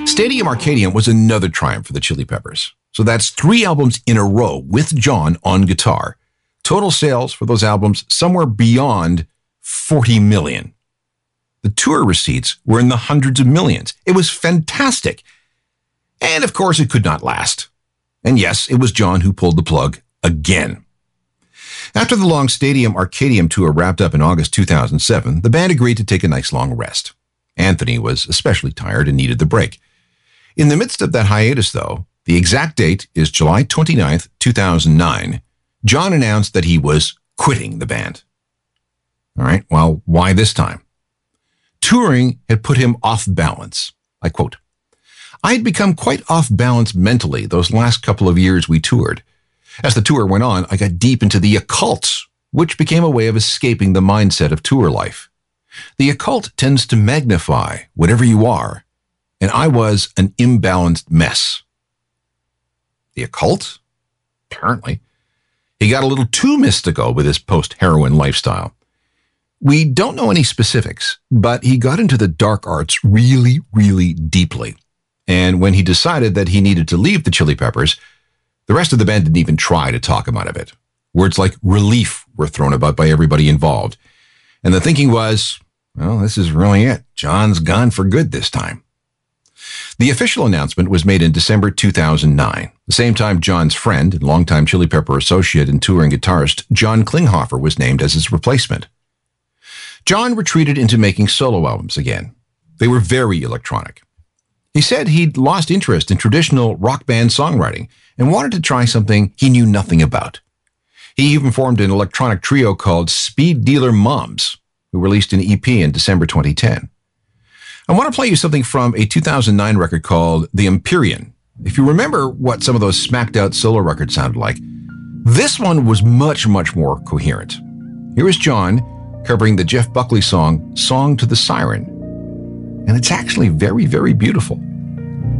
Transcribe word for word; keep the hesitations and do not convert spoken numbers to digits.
Stadium Arcadium was another triumph for the Chili Peppers. So that's three albums in a row with John on guitar. Total sales for those albums somewhere beyond forty million. The tour receipts were in the hundreds of millions. It was fantastic. And of course, it could not last. And yes, it was John who pulled the plug again. After the long Stadium Arcadium tour wrapped up in August two thousand seven, the band agreed to take a nice long rest. Anthony was especially tired and needed the break. In the midst of that hiatus, though, the exact date is July twenty-ninth, two thousand nine, John announced that he was quitting the band. All right, well, why this time? Touring had put him off balance. I quote, "I had become quite off balance mentally those last couple of years we toured. As the tour went on, I got deep into the occult, which became a way of escaping the mindset of tour life. The occult tends to magnify whatever you are, and I was an imbalanced mess." The occult? Apparently. He got a little too mystical with his post-heroin lifestyle. We don't know any specifics, but he got into the dark arts really, really deeply. And when he decided that he needed to leave the Chili Peppers, the rest of the band didn't even try to talk him out of it. Words like relief were thrown about by everybody involved. And the thinking was, well, this is really it. John's gone for good this time. The official announcement was made in December two thousand nine, the same time John's friend and longtime Chili Pepper associate and touring guitarist John Klinghoffer was named as his replacement. John retreated into making solo albums again. They were very electronic. He said he'd lost interest in traditional rock band songwriting and wanted to try something he knew nothing about. He even formed an electronic trio called Speed Dealer Moms, who released an E P in December twenty ten. I want to play you something from a two thousand nine record called The Empyrean. If you remember what some of those smacked out solo records sounded like, this one was much, much more coherent. Here is John covering the Jeff Buckley song, Song to the Siren. And it's actually very, very beautiful.